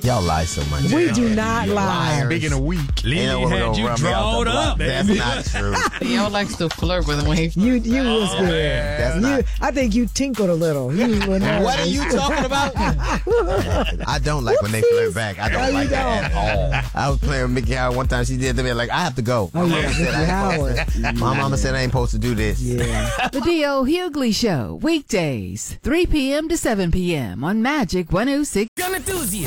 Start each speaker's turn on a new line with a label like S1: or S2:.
S1: Y'all lie so much.
S2: We do not lie.
S3: Speaking of weak,
S4: Lily had you drawn up.
S1: That's not true.
S5: Y'all likes to flirt with him when he...
S2: You was good.
S1: That's not.
S2: I think you tinkled a little.
S1: What are you talking about? I don't like when they flirt back. I don't like that at all. I was playing with Mickey Howard one time. She did to me like, I have to go.
S2: Oh, yeah, Mickey Howard.
S1: My mama said I ain't supposed to do this.
S2: Yeah.
S6: The D.O. Hughley Show, weekdays, 3 p.m. to 7 p.m. on Magic 106.
S7: Gun enthusiast.